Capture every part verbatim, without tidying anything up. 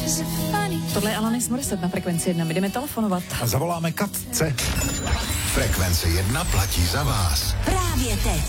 Tohle je Alanis Morissette na Frekvenci jedna. My jdeme telefonovat. A zavoláme Katce. Frekvence jedna platí za vás. Právě teď.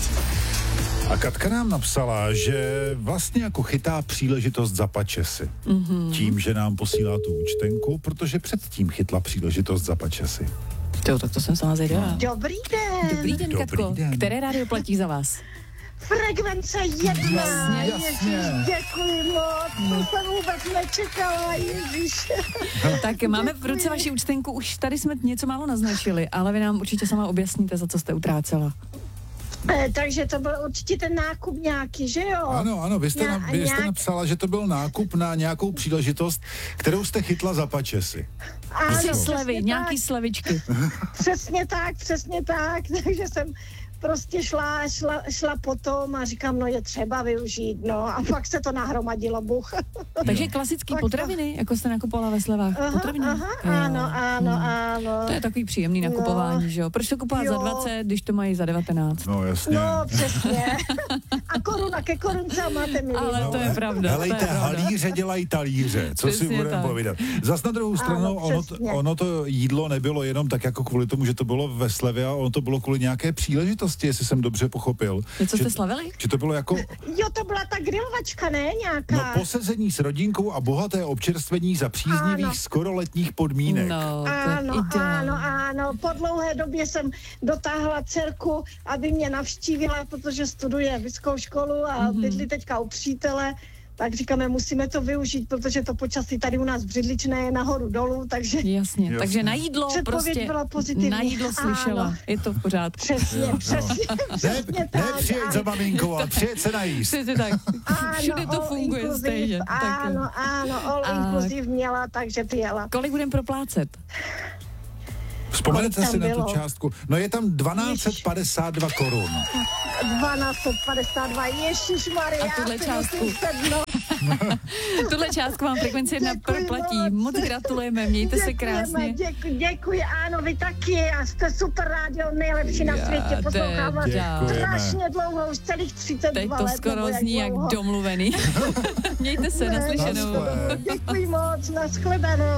A Katka nám napsala, že vlastně jako chytá příležitost za pačesy. Mm-hmm. Tím, že nám posílá tu účtenku, protože předtím chytla příležitost za pačesy. Jo, tak to jsem sama zvěděla. Dobrý den. Dobrý den, Dobrý Katko. den. Které rádio platí za vás? Frekvence jedna. Jasně, Ježiš, děkuji moc. To jsem vůbec nečekala, ježiš. Tak máme v ruce vaši účtenku, už tady jsme něco málo naznačili, ale vy nám určitě sama objasníte, za co jste utrácela. Eh, takže to byl určitě ten nákup nějaký, že jo? Ano, ano, vy jste, Ně- na, vy jste nějak- napsala, že to byl nákup na nějakou příležitost, kterou jste chytla za pačesy. Ano, Asi přesně slevy, tak, nějaký slevičky. Přesně tak, přesně tak. Takže jsem prostě šla, šla, šla potom a říkám, no je třeba využít, no. A pak se to nahromadilo, buch. Takže klasický Tak- potraviny, jako jste nakupovala ve slevách. Aha, Potraviny? aha, Jo. ano, ano, Hmm. ano. To je takový příjemný nakupování, že jo? Proč to kupovat za Jo. dvacet, když to mají za devatenáct? No jasně. No, přesně. A koruna ke korunce a máte milion. Ale to je pravda. Helejte, to je pravda. halíře dělají talíře, co si Přesně budeme tak. povídat. Zas na druhou stranu, Ano, ono, přesně. ono to jídlo nebylo jenom tak jako kvůli tomu, že to bylo ve slevě, a ono to bylo kvůli nějaké příležitosti, jestli jsem dobře pochopil. Něco Že- jste slavili? Že to bylo jako Jo, to byla ta grilovačka, ne? Nějaká. no, posezení s rodinkou a bohaté občerstvení za příznivých Ano. skoro letních podmínek. No, to je Ano, ideální. ano, ano. Po dlouhé době jsem dotáhla dcerku, aby mě navštívila, protože studuje vysokou školu a mm-hmm. bydlí teďka u přítele. Tak říkáme, musíme to využít, protože to počasí tady u nás břidličné je nahoru dolů, takže Jasně, Jasně. takže na jídlo Předpověď prostě, byla pozitivní. na jídlo slyšela, Ano. je to v pořádku. přesně, přesně, Ne, přesně ne tak. přijet za maminkou, ale přijet se najíst. Přesně tak, všude to all funguje inclusive, stejně. Tak jo. Ano, ano, all A- inclusive měla, takže přijela. Kolik budeme proplácet? Vzpomenete Kolik si tam na tu bylo? částku? No je tam dvanáct padesát dva korun. dvanáct padesát dva, ježišmarja. A tuhle ty částku? musím sednout. Tuhle částku vám Frekvence jedna Děkuji proplatí. moc. Moc gratulujeme, mějte se Děkujeme, krásně. Děkuji, děkuji, ano, vy taky a jste super rádio, nejlepší na Já světě, poslouchám vás Děkujeme. strašně dlouho, už celých třicet dva Teď to let. skoro nebo zní jak dlouho. domluvený. Mějte se, Ne, naslyšenou. Naschle. Děkuji moc, nashledanou.